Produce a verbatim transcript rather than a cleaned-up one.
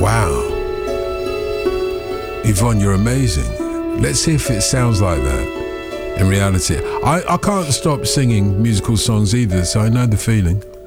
Wow. Yvonne, you're amazing. Let's see if it sounds like that in reality. I, I can't stop singing musical songs either, so I know the feeling.